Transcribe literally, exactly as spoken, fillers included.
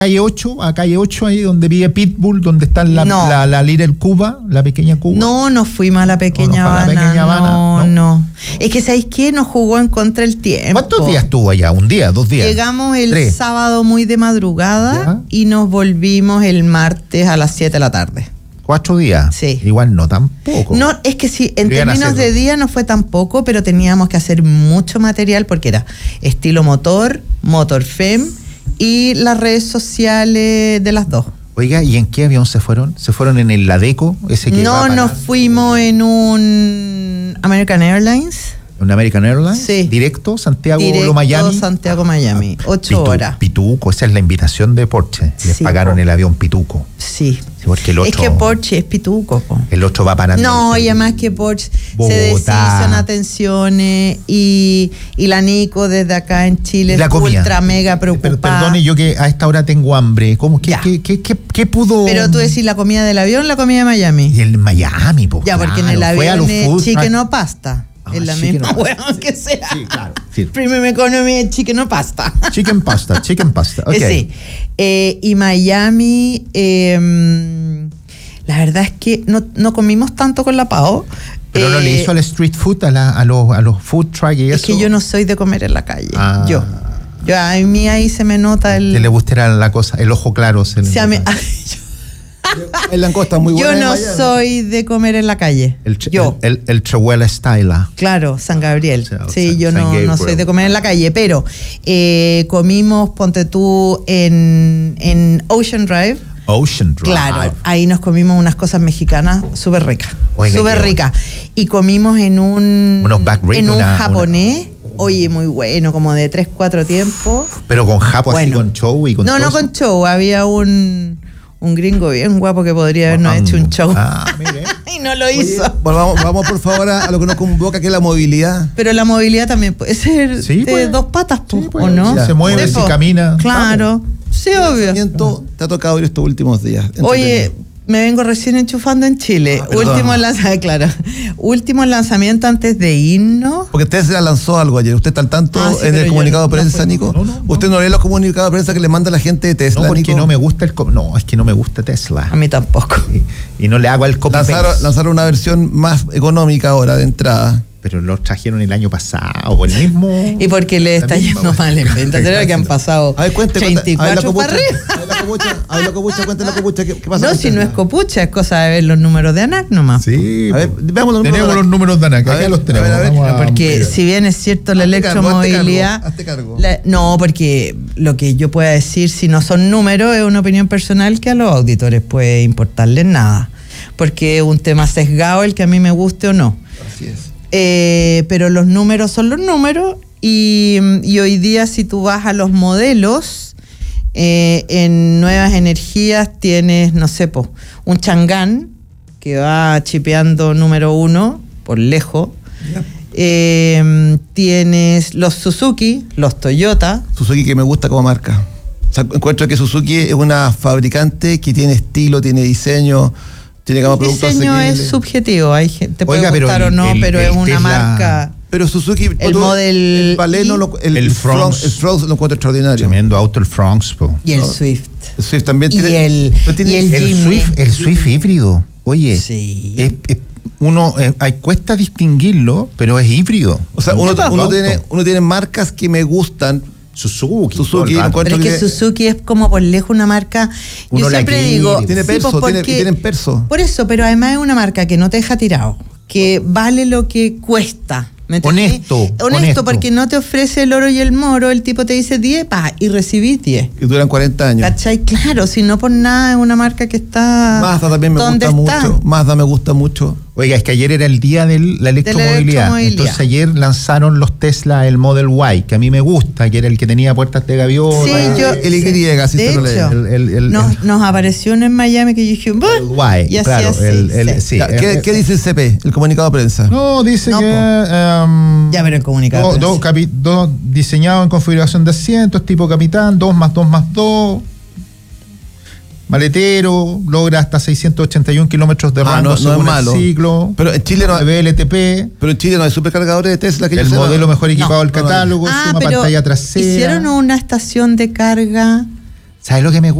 calle ocho, a calle ocho ahí donde vive Pitbull, donde está la, no. la, la Little Cuba, la pequeña Cuba. No, no fuimos a la pequeña no, no Habana. La pequeña Habana. No, No, no. Es que ¿sabéis qué? Nos jugó en contra el tiempo. ¿Cuántos días estuvo allá? ¿Un día? ¿Dos días? Llegamos el Tres. sábado muy de madrugada ¿Ya? y nos volvimos el martes a las siete de la tarde. ¿Cuatro días? Sí. Igual no tampoco. No, es que sí, en Debían términos hacerlo. de día no fue tampoco, pero teníamos que hacer mucho material porque era estilo motor, motor fem y las redes sociales de las dos. Oiga, ¿y en qué avión se fueron? ¿Se fueron en el Ladeco? Ese que No, va para nos fuimos en un American Airlines. ¿Un American Airlines? Sí. ¿Directo? ¿Santiago Directo Miami? Santiago Miami, ocho Pitu- horas. Pituco, esa es la invitación de Porsche. Les Sí, pagaron po. el avión Pituco. Sí. Sí, porque el otro, Es que Porsche es pituco, po. el otro va para No, y además que Porsche Bogotá. se deshizo en atenciones y, y la Nico desde acá en Chile La es comida. ultra mega Pero, preocupada. perdone, yo que a esta hora tengo hambre. ¿Cómo? ¿Qué, Ya. qué, qué, qué, qué pudo? Pero tú decís la comida del avión, la comida de Miami. Y el Miami, po, Ya, porque en el claro, fue a avión los es food chicken truck. o pasta. Ah, es la chicken misma o pasta. hueón que sea. Sí, claro. Sí. Premium Economy es chicken o pasta. Chicken pasta, chicken pasta. Ok. Eh, Sí. Eh, y Miami, eh, la verdad es que no, no comimos tanto con la Pao. Pero no le Eh, hizo al street food, a, la, a, los, a los food truck y eso. Es que yo no soy de comer en la calle. Ah. Yo. Yo a mí ahí se me nota el. Que le gustara la cosa, el ojo claro. Se le o sea, me- nota. El langosta muy yo buena. no en Miami. soy de comer en la calle. El, ch- yo. el, el, el Chehuela Style. Claro, San Gabriel. O sea, Sí, San- yo San no, no Gabriel. soy de comer en la calle, pero eh, comimos, ponte tú, en, en Ocean Drive. Ocean Drive. Claro, ahí nos comimos unas cosas mexicanas súper ricas. Oiga, Súper qué ricas. Y comimos en un, Unos back ribs, en un una- japonés. Oye, muy bueno, como de tres, cuatro tiempos. Pero con japo así, Bueno. con show y con No, todo no eso. con show. Había un, un gringo bien guapo que podría habernos hecho un show. Ah, mire. Y no lo Oye, hizo. volvamos, vamos por favor a, a lo que nos convoca, que es la movilidad. Pero la movilidad también puede ser Sí, de pues. dos patas, po, Sí, pues, ¿o no? si se mueve, Sí, si po. camina. Claro. Sí, ¿Qué obvio. lanzamiento te ha tocado ir estos últimos días? Oye, Entretenido. me vengo recién enchufando en Chile. Ah, perdón. Último lanzamiento, claro. Último lanzamiento antes de irnos. Porque Tesla lanzó algo ayer. ¿Usted está al tanto? Ah, sí, ¿Es pero del yo comunicado no de prensa, fui. Nico? No, no, no. ¿Usted no lee los comunicados de prensa que le manda la gente de Tesla, No, porque Nico? no me gusta el... co- No, es que no me gusta Tesla. A mí tampoco. Y, y no le hago el copy Lanzaron, paste. lanzaron una versión más económica ahora de entrada. Pero lo trajeron el año pasado, o el mismo... Y porque le La está misma, yendo güey. mal en venta. ¿Será que han pasado A ver, cuente, cuente. treinta y A ver, la cuatro copucha. para arriba? A ver, la copucha. A ver, la copucha. Cuente la copucha. ¿Qué, qué pasa No, con si no Tesla? es copucha, es cosa de ver los números de ANAC nomás. Sí. A ver, po. veamos los números Tenemos de los ANAC. números de ANAC, A acá ver, los tenemos. a ver, a ver. Vamos a Porque ampliar. si bien es cierto la Hazte cargo, hazte electromovilidad, cargo, hazte cargo. la- no, porque lo que yo pueda decir, si no son números, es una opinión personal que a los auditores puede importarles nada, porque es un tema sesgado el que a mí me guste o no. Así es. Eh, pero los números son los números y, y hoy día si tú vas a los modelos, eh, en nuevas energías tienes, no sé, po, un Chang'an que va chipeando número uno por lejos. Ya. Eh, tienes los Suzuki, los Toyota. Suzuki, que me gusta como marca. O sea, encuentro que Suzuki es una fabricante que tiene estilo, tiene diseño, tiene gama de El productos diseño es asequibles. subjetivo, hay gente, te puede Oiga, pero gustar el- o no, el- pero el es una Tesla- marca. Pero Suzuki, El todo- model el Baleno, I, lo- el, el el Fronx, Fronx. el Fronx lo encuentro extraordinario. Tremendo auto el Fronx, po. Y el No. Swift. El Swift también Y tiene. el- pero tiene- y el El Jimny. Swift, el Swift híbrido. Oye, Sí. es- es- uno eh, hay, cuesta distinguirlo, pero es híbrido. O sea, Un uno, auto. uno tiene, uno tiene marcas que me gustan. Suzuki. Suzuki, todo el rato. encuentro- Pero es que que- Suzuki es como por lejos una marca. Uno Yo la siempre quiere, digo. Tiene sí, perso, pues, tiene, porque- tienen perso. Por eso, pero además es una marca que no te deja tirado, que vale lo que cuesta. ¿me entendés? Honesto, Honesto, honesto. porque no te ofrece el oro y el moro, el tipo te dice diez, pa, y recibís diez. Que duran cuarenta años. ¿Cachai? Claro, si no por nada es una marca que está. Mazda también me ¿dónde gusta está? mucho. Mazda me gusta mucho. Oiga, es que ayer era el día de la electromovilidad. electromovilidad. Entonces ayer lanzaron los Tesla, el Model Y, que a mí me gusta, que era el que tenía puertas de gaviota. Sí, Ah, yo. el Y, así de se lo lee. hecho, El- el- el- nos, el- nos apareció uno en Miami que yo dije, "Bah", El Y, y así, claro. así, el, el- sí. sí, Ya, ¿qué, eh, qué dice el C P, el comunicado de prensa? No, dice No, que... po. em, Ya, pero el comunicado Dos de dos prensa. capi- dos diseñados en configuración de asientos, tipo capitán, dos más dos más dos. Maletero, logra hasta seiscientos ochenta y uno kilómetros de Ah, rango no- no es según malo. el ciclo. Pero en Chile no hay, V L T P, pero en Chile no hay supercargadores de Tesla que yo el sepa. modelo mejor equipado No, del no, no. catálogo, Ah, suma pero pantalla trasera. hicieron una estación de carga ¿Sabes lo que me